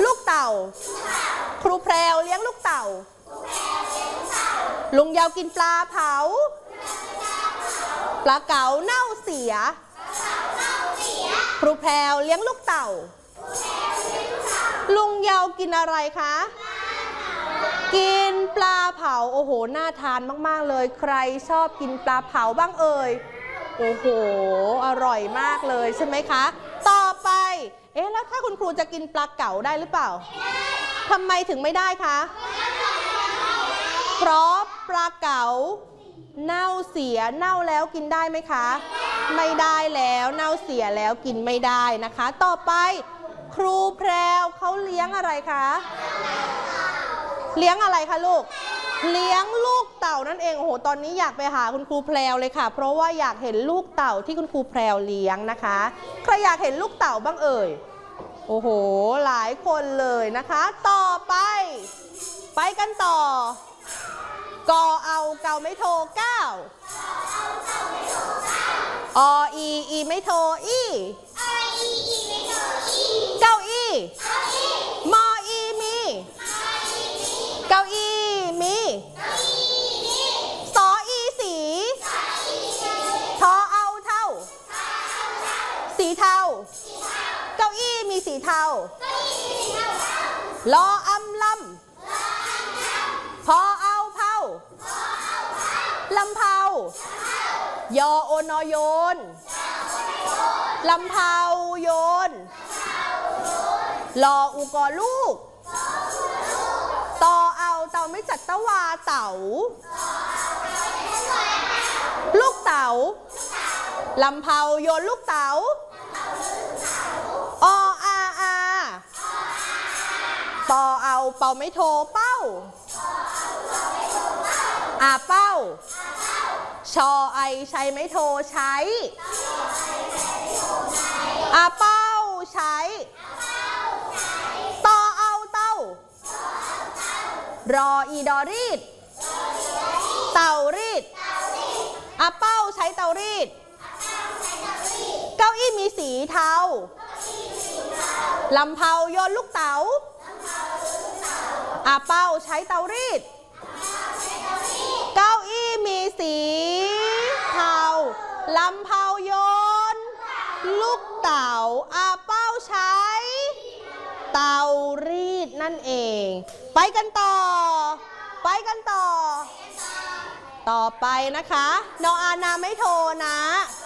ลูกเต่าครูแพรวเลี้ยงลูกเต่าลุงยาวกินปลาเผาปลาเก๋าเน่าเสียครูแพรวเลี้ยงลูกเต่าลุงยาวกินอะไรคะกินปลาเผาโอ้โหน่าทานมากๆเลยใครชอบกินปลาเผาบ้างเอ่ยโอ้โหอร่อยมากเลยใช่ไหมคะต่อไปแล้วถ้าคุณครูจะกินปลาเก๋าได้หรือเปล่าทำไมถึงไม่ได้คะเพราะปลาเก๋าเน่าเสียเน่าแล้วกินได้ไหมคะไม่ได้แล้วเน่าเสียแล้วกินไม่ได้นะคะต่อไปครูแพรวเขาเลี้ยงอะไรคะเลี้ยงอะไรคะลูกเลี้ยงลูกเต่านั่นเองโอ้โหตอนนี้อยากไปหาคุณครูแพรวเลยค่ะเพราะว่าอยากเห็นลูกเต่าที่คุณครูแพรวเลี้ยงนะคะใครอยากเห็นลูกเต่าบ้างเอ่ยโอ้โหหลายคนเลยนะคะต่อไปกันต่อกอเอาเกาไม่โทเก้าออีไม่โทอีเก้าอี้มออีมีเก้าอี้มีสออีสีทอเอาเท่าสีเทาเก้าอี้มีสีเทาลออำลำพอเอาเผาลำเผายอโอนอยนลำเผาโยนลออุกอลูกต่อเอาเต่าไม่จัดตะวาเต่าลูกเต่าลำเผาโยนลูกเต่าออาปอเอาเป่าไม่โทเป้าเป้าชอไอใช้ไม่โทใช้เป้าใช้ต่อเอาเต้ารออีดอรีดเต่ารีดเป้าใช้เต่ารีดเก้าอี้มีสีเทาลำเผาโยนลูกเต๋าเป้าใช้เตารีดเก้าอี้มีสีเทาลำเผาโยนลูกเต๋าเป้าใช้เตารีดนั่นเองไปกันต่อต่อไปนะคะนออานาไม่โทนะ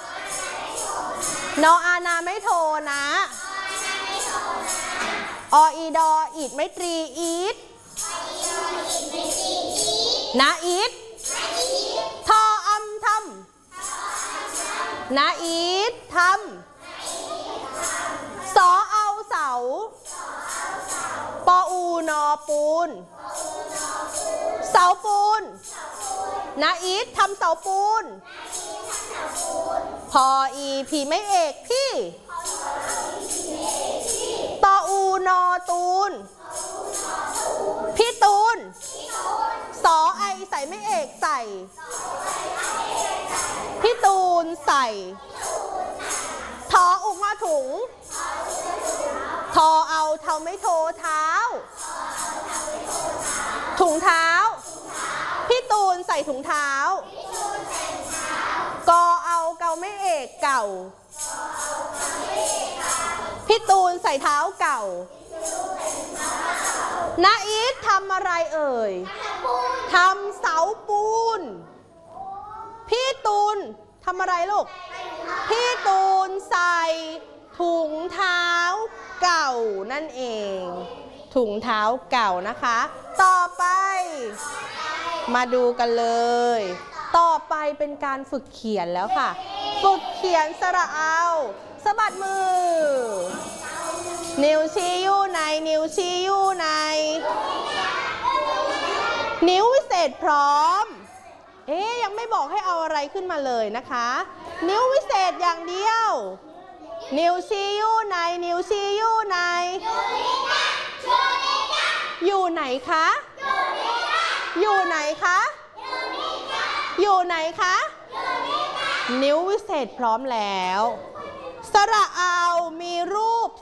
นออานาไม่โทนะออีดออีดไม่ตรีอีดนะอีดทออำทำนะอีดทำสอเอาเสาปออูนอปูนเสาปูนนะอีดทำเสาปูนพออีพีไม่เอกพี่ตออูนอตูนพี่ตูนสอไอใส่ไม่เอกใส่พี่ตูนใส่ทออุกงอถุงทอเอาเท้าไม่โทเท้าถุงเท้าพี่ตูนใส่ถุงเท้ากอเอาเกาไม่เอกเก่าพี่ตูนใส่เท้าเก่านาอีททำอะไรเอ่ยทำเสาปูนพี่ตูนทำอะไรลูกพี่ตูนใส่ถุงเท้าเก่านั่นเองถุงเท้าเก่านะคะต่อไปมาดูกันเลยต่อไปเป็นการฝึกเขียนแล้วค่ะฝึกเขียนสระเอาสะบัดมือนิ้วชี้อยู่ไหนนิ้วชี้อยู่ไหนนิ้ววิเศษพร้อมยังไม่บอกให้เอาอะไรขึ้นมาเลยนะคะนิ้ววิเศษอย่างเดียวนิ้วชี้อยู่ไหนนิ้วชี้อยู่ไหนอยู่ไหนคะอยู่ไหนคะอยู่ไหนคะนิ้ววิเศษพร้อมแล้วสระเอามีรูป